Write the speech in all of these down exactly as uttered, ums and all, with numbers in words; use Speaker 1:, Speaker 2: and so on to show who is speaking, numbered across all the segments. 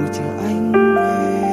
Speaker 1: ngồi chờ anh về.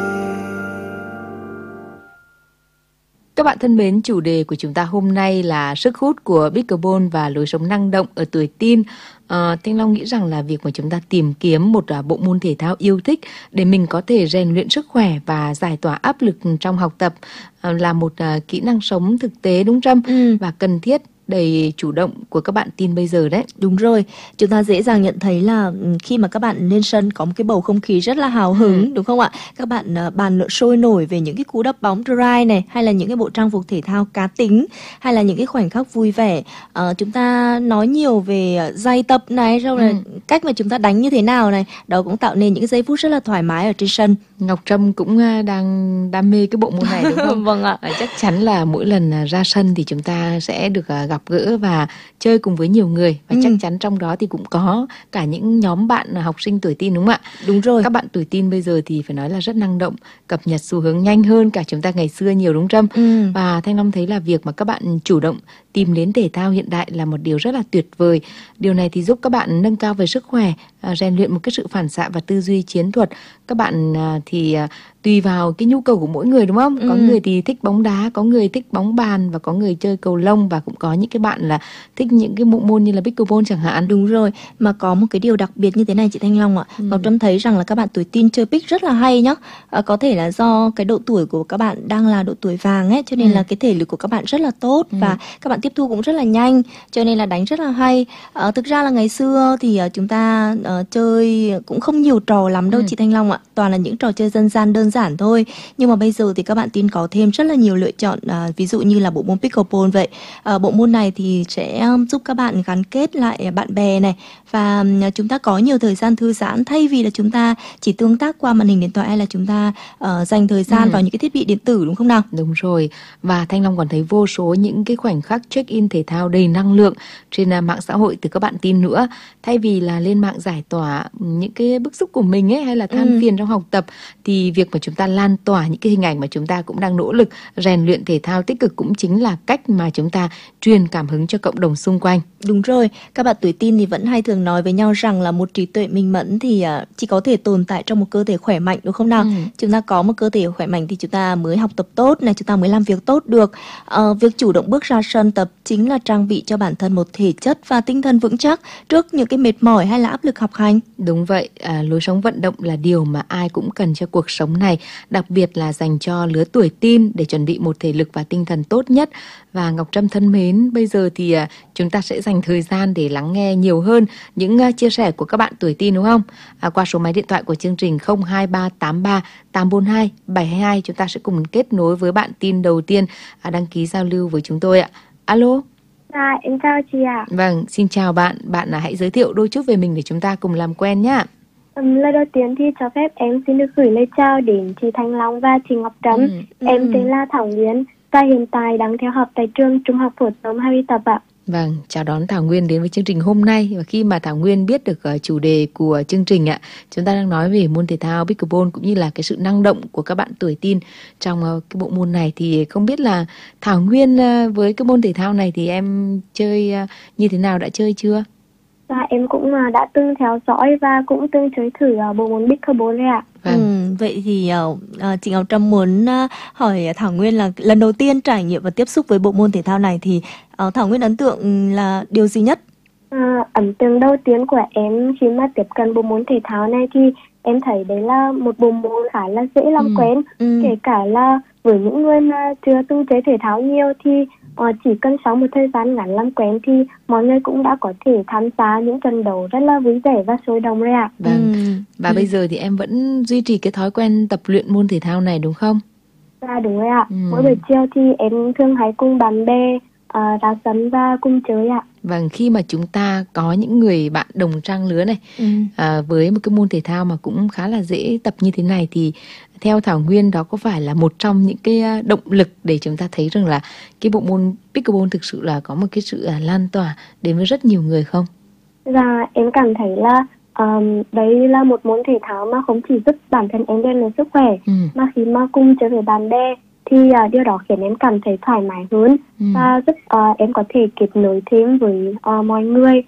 Speaker 2: Các bạn thân mến, chủ đề của chúng ta hôm nay là sức hút của pickleball và lối sống năng động ở tuổi teen. À, Thanh Long nghĩ rằng là việc mà chúng ta tìm kiếm một uh, bộ môn thể thao yêu thích để mình có thể rèn luyện sức khỏe và giải tỏa áp lực trong học tập uh, là một uh, kỹ năng sống thực tế, đúng Trâm?
Speaker 3: Ừ.
Speaker 2: Và cần thiết, đầy chủ động của các bạn teen bây giờ đấy.
Speaker 3: Đúng rồi, chúng ta dễ dàng nhận thấy là khi mà các bạn lên sân có một cái bầu không khí rất là hào hứng, ừ. đúng không ạ? Các bạn uh, bàn luận sôi nổi về những cái cú đắp bóng drive này, hay là những cái bộ trang phục thể thao cá tính, hay là những cái khoảnh khắc vui vẻ. Uh, chúng ta nói nhiều về giày tập này, rồi ừ. là cách mà chúng ta đánh như thế nào này, đó cũng tạo nên những cái giây phút rất là thoải mái ở trên sân.
Speaker 2: Ngọc Trâm cũng đang đam mê cái bộ môn này đúng không?
Speaker 3: Vâng ạ.
Speaker 2: À, chắc chắn là mỗi lần ra sân thì chúng ta sẽ được gặp gỡ và chơi cùng với nhiều người, và ừ. chắc chắn trong đó thì cũng có cả những nhóm bạn học sinh tuổi teen, đúng không ạ?
Speaker 3: Đúng rồi.
Speaker 2: Các bạn tuổi teen bây giờ thì phải nói là rất năng động, cập nhật xu hướng nhanh hơn cả chúng ta ngày xưa nhiều, đúng Trâm?
Speaker 3: Ừ.
Speaker 2: Và Thanh Long thấy là việc mà các bạn chủ động tìm đến thể thao hiện đại là một điều rất là tuyệt vời. Điều này thì giúp các bạn nâng cao về sức khỏe, rèn luyện một cái sự phản xạ và tư duy chiến thuật. Các bạn thì tùy vào cái nhu cầu của mỗi người, đúng không? Ừ. Có người thì thích bóng đá, có người thích bóng bàn, và có người chơi cầu lông, và cũng có những cái bạn là thích những cái bộ môn như là pickleball chẳng hạn.
Speaker 3: Đúng rồi, mà có một cái điều đặc biệt như thế này chị Thanh Long ạ. Ừ. Ngọc Trâm thấy rằng là các bạn tuổi teen chơi pick rất là hay nhá. À, có thể là do cái độ tuổi của các bạn đang là độ tuổi vàng ấy, cho nên ừ. là cái thể lực của các bạn rất là tốt, ừ. và các bạn tiếp thu cũng rất là nhanh, cho nên là đánh rất là hay. À, thực ra là ngày xưa thì uh, chúng ta uh, chơi cũng không nhiều trò lắm đâu ừ. chị Thanh Long ạ, toàn là những trò chơi dân gian đơn giản thôi. Nhưng mà bây giờ thì các bạn teen có thêm rất là nhiều lựa chọn, uh, ví dụ như là bộ môn pickleball vậy. Uh, bộ môn này thì sẽ um, giúp các bạn gắn kết lại bạn bè này, và um, chúng ta có nhiều thời gian thư giãn, thay vì là chúng ta chỉ tương tác qua màn hình điện thoại, hay là chúng ta uh, dành thời gian ừ. vào những cái thiết bị điện tử, đúng không nào?
Speaker 2: Đúng rồi, và Thanh Long còn thấy vô số những cái khoảnh khắc check-in thể thao đầy năng lượng trên uh, mạng xã hội từ các bạn teen nữa. Thay vì là lên mạng giải tỏa những cái bức xúc của mình ấy, hay là than ừ. phiền trong học tập, thì việc mà chúng ta lan tỏa những cái hình ảnh mà chúng ta cũng đang nỗ lực rèn luyện thể thao tích cực cũng chính là cách mà chúng ta truyền cảm hứng cho cộng đồng xung quanh.
Speaker 3: Đúng rồi, các bạn tuổi teen thì vẫn hay thường nói với nhau rằng là một trí tuệ minh mẫn thì uh, chỉ có thể tồn tại trong một cơ thể khỏe mạnh, đúng không nào? Ừ. Chúng ta có một cơ thể khỏe mạnh thì chúng ta mới học tập tốt này, chúng ta mới làm việc tốt được. Uh, việc chủ động bước ra sân tập chính là trang bị cho bản thân một thể chất và tinh thần vững chắc trước những cái mệt mỏi hay là áp lực học hành.
Speaker 2: Đúng vậy, à, lối sống vận động là điều mà ai cũng cần cho cuộc sống này, đặc biệt là dành cho lứa tuổi teen để chuẩn bị một thể lực và tinh thần tốt nhất. Và Ngọc Trâm thân mến, bây giờ thì à, chúng ta sẽ dành thời gian để lắng nghe nhiều hơn những uh, chia sẻ của các bạn tuổi teen, đúng không? À, qua số máy điện thoại của chương trình không hai ba tám ba tám bốn hai bảy hai hai, chúng ta sẽ cùng kết nối với bạn teen đầu tiên à, đăng ký giao lưu với chúng tôi ạ. Alo.
Speaker 4: Dạ, em chào chị ạ.
Speaker 2: Vâng, xin chào bạn. Bạn là hãy giới thiệu đôi chút về mình để chúng ta cùng làm quen nhé.
Speaker 4: Um, lời đầu tiên thì cho phép em xin được gửi lời chào đến chị Thanh Long và chị Ngọc Trâm. Ừ, em ừ. tên là Thảo Nguyên và hiện tại đang theo học tại trường Trung học phổ thông Hai Mươi Tập ạ.
Speaker 2: Vâng, chào đón Thảo Nguyên đến với chương trình hôm nay. Và khi mà Thảo Nguyên biết được uh, chủ đề của chương trình ạ, chúng ta đang nói về môn thể thao pickleball cũng như là cái sự năng động của các bạn tuổi teen trong uh, cái bộ môn này, thì không biết là Thảo Nguyên uh, với cái môn thể thao này thì em chơi uh, như thế nào, đã chơi chưa?
Speaker 4: Dạ, em cũng uh, đã từng theo dõi và cũng từng chơi thử uh, bộ môn pickleball đấy ạ.
Speaker 3: Vâng. Ừ, vậy thì uh, chị Ngọc Trâm muốn uh, hỏi Thảo Nguyên là lần đầu tiên trải nghiệm và tiếp xúc với bộ môn thể thao này thì uh, Thảo Nguyên ấn tượng là điều gì nhất?
Speaker 4: À, ấn tượng đầu tiên của em khi mà tiếp cận bộ môn thể thao này thì em thấy đấy là một bộ môn khá là dễ làm ừ. quen, ừ. kể cả là với những người mà chưa từng chơi thể thao nhiều thì uh, chỉ cần sau một thời gian ngắn làm quen thì mọi người cũng đã có thể tham gia những trận đấu rất là vui vẻ và sôi động rồi ạ.
Speaker 2: Vâng. Ừ. Và ừ. bây giờ thì em vẫn duy trì cái thói quen tập luyện môn thể thao này đúng không?
Speaker 4: Dạ đúng rồi ạ. Ừ. Mỗi buổi chiều thì em thường hay cùng bạn bè uh, ra sân và cùng chơi ạ.
Speaker 2: Vâng, khi mà chúng ta có những người bạn đồng trang lứa này ừ. à, với một cái môn thể thao mà cũng khá là dễ tập như thế này, thì theo Thảo Nguyên đó có phải là một trong những cái động lực để chúng ta thấy rằng là cái bộ môn pickleball thực sự là có một cái sự lan tỏa đến với rất nhiều người không?
Speaker 4: Dạ, em cảm thấy là um, đấy là một môn thể thao mà không chỉ giúp bản thân em rèn luyện sức khỏe ừ. mà khi mà cùng chơi với bạn bè thì uh, điều đó khiến em cảm thấy thoải mái hơn ừ. và giúp uh, em có thể kết nối thêm với uh, mọi người.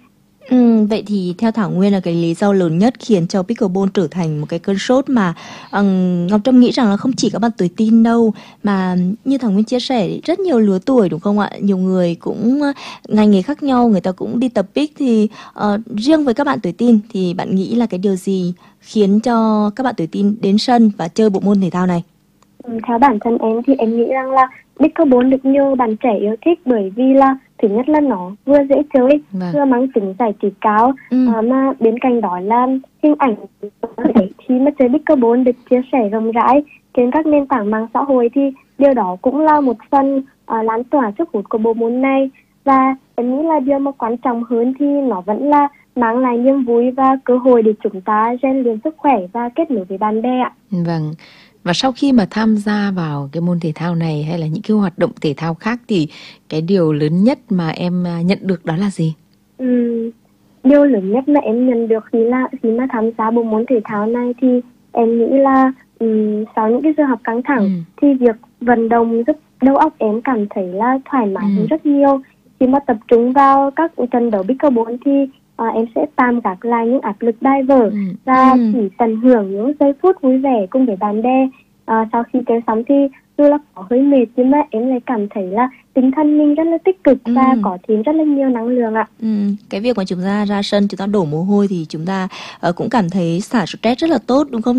Speaker 3: Ừ, vậy thì theo Thảo Nguyên là cái lý do lớn nhất khiến cho pickleball trở thành một cái cơn sốt mà um, Ngọc Trâm nghĩ rằng là không chỉ các bạn tuổi teen đâu, mà như Thảo Nguyên chia sẻ rất nhiều lứa tuổi đúng không ạ? Nhiều người cũng ngành nghề khác nhau, người ta cũng đi tập pick. Thì uh, riêng với các bạn tuổi teen thì bạn nghĩ là cái điều gì khiến cho các bạn tuổi teen đến sân và chơi bộ môn thể thao này?
Speaker 4: Theo bản thân em thì em nghĩ rằng là pickleball được nhiều bạn trẻ yêu thích bởi vì là thứ nhất là nó vừa dễ chơi, vâng. vừa mang tính giải trí cao, ừ. à, mà bên cạnh đó là hình ảnh khi mà chơi pickleball được chia sẻ rộng rãi trên các nền tảng mạng xã hội thì điều đó cũng là một phần à, lan tỏa sức hút của bộ môn này. Và em nghĩ là điều mà quan trọng hơn thì nó vẫn là mang lại niềm vui và cơ hội để chúng ta rèn luyện sức khỏe và kết nối với bạn bè ạ.
Speaker 2: Vâng. Và sau khi mà tham gia vào cái môn thể thao này hay là những cái hoạt động thể thao khác thì cái điều lớn nhất mà em nhận được đó là gì?
Speaker 4: Ừ, điều lớn nhất mà em nhận được khi là khi mà tham gia bộ môn thể thao này thì em nghĩ là um, sau những cái giờ học căng thẳng ừ. thì việc vận động giúp đầu óc em cảm thấy là thoải mái hơn ừ. rất nhiều. Khi mà tập trung vào các trận đấu pickleball thì uh, em sẽ tạm gác lại những áp lực bài vở ừ. và ừ. chỉ tận hưởng những giây phút vui vẻ cùng với bạn bè. Uh, sau khi chơi xong thì dù là có hơi mệt nhưng mà em lại cảm thấy là tinh thần mình rất là tích cực ừ. và có thêm rất là nhiều năng lượng ạ.
Speaker 3: Ừ. Cái việc mà chúng ta ra sân chúng ta đổ mồ hôi thì chúng ta uh, cũng cảm thấy xả stress rất là tốt đúng không?